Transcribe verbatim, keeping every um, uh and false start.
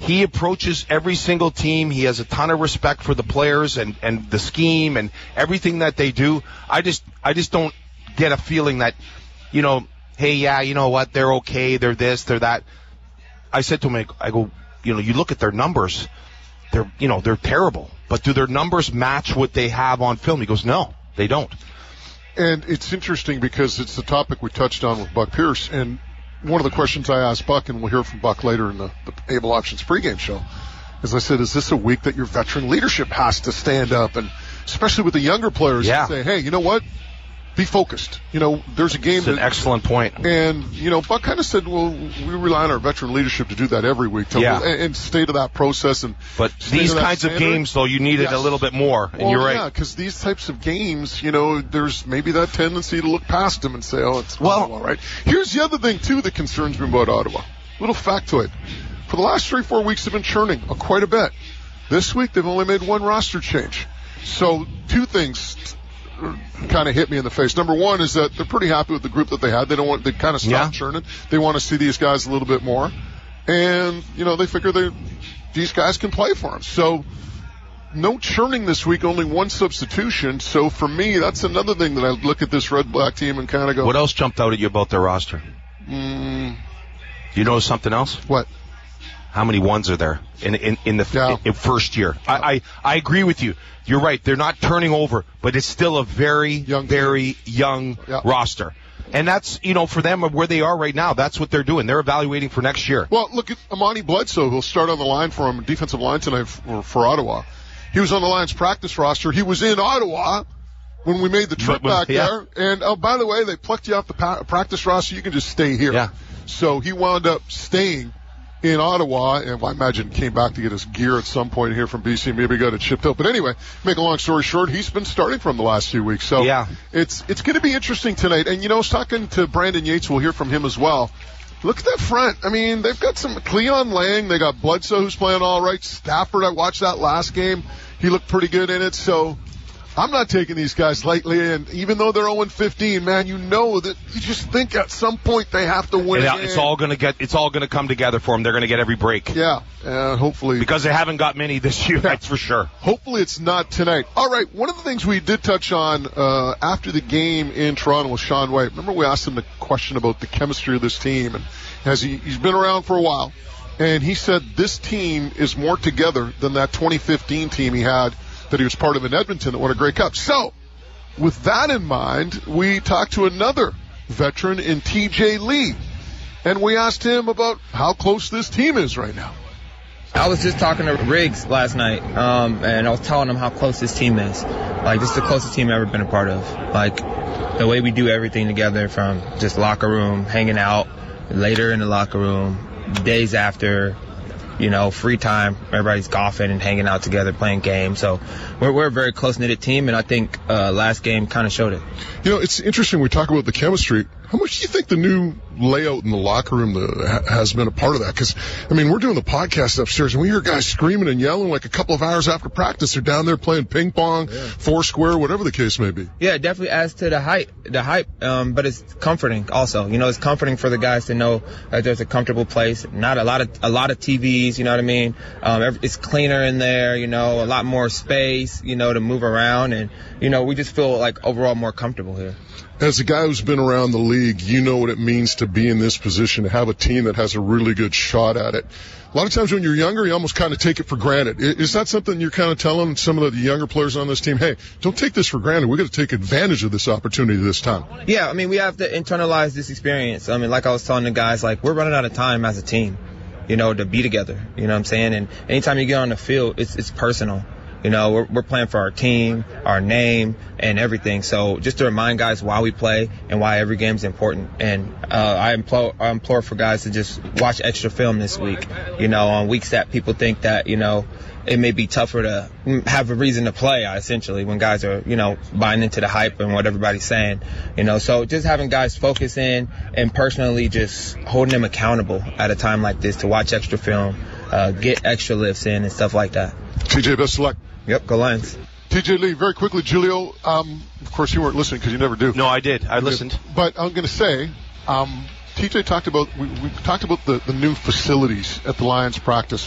he approaches every single team. He has a ton of respect for the players and, and the scheme and everything that they do. I just I just don't get a feeling that, you know, hey, yeah, you know what, they're okay, they're this, they're that. I said to him, I go, you know, you look at their numbers, they're, you know, they're terrible. But do their numbers match what they have on film? He goes, no, they don't. And it's interesting because it's the topic we touched on with Buck Pierce. And one of the questions I asked Buck, and we'll hear from Buck later in the, the Able Options pregame show, is I said, is this a week that your veteran leadership has to stand up? And especially with the younger players, yeah. and say, hey, you know what? Be focused. You know, there's a game. That's an that, excellent point. And, you know, Buck kind of said, well, we rely on our veteran leadership to do that every week. To, yeah. and, and stay to that process. And But these kinds of games, though, you need it yes. a little bit more. And well, you're right. Yeah, because these types of games, you know, there's maybe that tendency to look past them and say, oh, it's well, all right. Here's the other thing, too, that concerns me about Ottawa. Little factoid. For the last three, four weeks, they've been churning uh, quite a bit. This week, they've only made one roster change. So, two things kind of hit me in the face. Number one is that they're pretty happy with the group that they had. They don't want, they kind of stopped yeah. churning. They want to see these guys a little bit more. And, you know, they figure they, these guys can play for them. So, no churning this week, only one substitution. So, for me, that's another thing that I look at this red-black team and kind of go. What else jumped out at you about their roster? Mm, you know something else? What? How many ones are there in in, in the yeah. in, in first year? Yeah. I, I I agree with you. You're right. They're not turning over, but it's still a very, young very young yeah. roster. And that's, you know, for them where they are right now, that's what they're doing. They're evaluating for next year. Well, look at Amani Bledsoe, who'll start on the line for him, defensive line tonight for, for Ottawa. He was on the Lions practice roster. He was in Ottawa when we made the trip but, back yeah. there. And, oh, by the way, they plucked you off the pa- practice roster. You can just stay here. Yeah. So he wound up staying in Ottawa, and I imagine came back to get his gear at some point here from B C. Maybe got it shipped out. But anyway, make a long story short, he's been starting from the last few weeks. So yeah. it's it's going to be interesting tonight. And, you know, I was talking to Brandon Yates. We'll hear from him as well. Look at that front. I mean, they've got some Cleon Lang. They got Bledsoe, who's playing all right. Stafford, I watched that last game. He looked pretty good in it. So I'm not taking these guys lightly, and even though they're oh and fifteen, man, you know that you just think at some point they have to win. It, it's all going to get. It's all going to come together for them. They're going to get every break. Yeah, uh, hopefully because they haven't got many this year. That's for sure. Hopefully it's not tonight. All right, one of the things we did touch on uh, after the game in Toronto with Sean White. Remember we asked him the question about the chemistry of this team, and has he? He's been around for a while, and he said this team is more together than that twenty fifteen team he had that he was part of in Edmonton that won a Grey Cup. So, with that in mind, we talked to another veteran in T J Lee, and we asked him about how close this team is right now. I was just talking to Riggs last night, um, and I was telling him how close this team is. Like, this is the closest team I've ever been a part of. Like, the way we do everything together, from just locker room, hanging out, later in the locker room, days after, you know, free time, everybody's golfing and hanging out together, playing games. So we're, we're a very close-knitted team, and I think uh, last game kind of showed it. You know, it's interesting we talk about the chemistry. How much do you think the new layout in the locker room the, has been a part of that? Because, I mean, we're doing the podcast upstairs, and we hear guys screaming and yelling like a couple of hours after practice. They're down there playing ping pong, yeah. four square, whatever the case may be. Yeah, it definitely adds to the hype, the hype. Um, but it's comforting also. You know, it's comforting for the guys to know that there's a comfortable place. Not a lot of a lot of T Vs. You know what I mean? Um, it's cleaner in there. You know, a lot more space. You know, to move around, and you know, we just feel like overall more comfortable here. As a guy who's been around the league, you know what it means to be in this position, to have a team that has a really good shot at it. A lot of times when you're younger, you almost kind of take it for granted. Is that something you're kind of telling some of the younger players on this team, hey, don't take this for granted. We've got to take advantage of this opportunity this time? Yeah, I mean, we have to internalize this experience. I mean, like I was telling the guys, like, we're running out of time as a team, you know, to be together. You know what I'm saying? And anytime you get on the field, it's it's personal. You know, we're, we're playing for our team, our name, and everything. So just to remind guys why we play and why every game is important. And uh, I, implore, I implore for guys to just watch extra film this week. You know, on weeks that people think that, you know, it may be tougher to have a reason to play, essentially, when guys are, you know, buying into the hype and what everybody's saying. You know, so just having guys focus in and personally just holding them accountable at a time like this to watch extra film, uh, get extra lifts in and stuff like that. T J, best of luck. Yep, go Lions. T J Lee, very quickly, Julio, um, of course you weren't listening because you never do. No, I did. I listened. But I'm going to say, um, T J talked about, we, we talked about the, the new facilities at the Lions practice